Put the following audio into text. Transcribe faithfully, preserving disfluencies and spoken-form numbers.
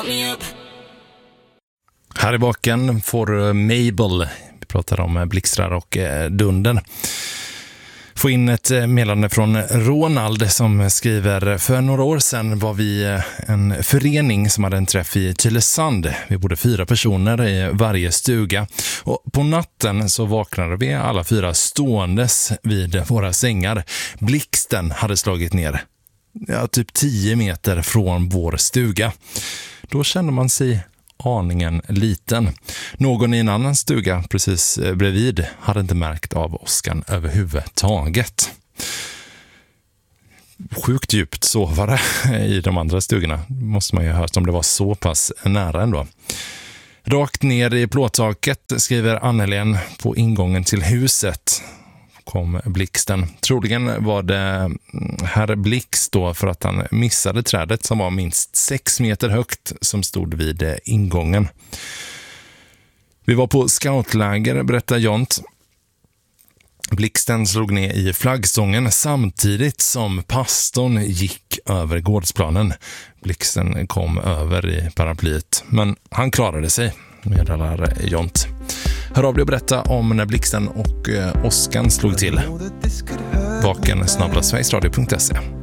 Här i baken får Mabel, vi pratar om blixtrar och dunden. Få in ett meddelande från Ronald som skriver: för några år sedan var vi en förening som hade en träff i Tylösand. Vi bodde fyra personer i varje stuga och på natten så vaknade vi alla fyra ståendes vid våra sängar. Blixten hade slagit ner, ja, typ tio meter från vår stuga. Då kände man sig aningen liten. Någon i en annan stuga precis bredvid hade inte märkt av åskan överhuvudtaget. Sjukt djupt sovare i de andra stugorna. Måste man ju ha hört om det var så pass nära ändå. Rakt ner i plåttaket, skriver Annelien, på ingången till huset kom blixten. Troligen var det herr Blixt då för att han missade trädet som var minst sex meter högt som stod vid ingången. Vi var på scoutläger, berättar Jont. Blixten slog ner i flaggstången samtidigt som pastorn gick över gårdsplanen. Blixten kom över i paraplyet, men han klarade sig, meddelar Jont. Hör av dig och berätta om när blixten och åskan slog till. Vaken snabel-a sverigesradio punkt se.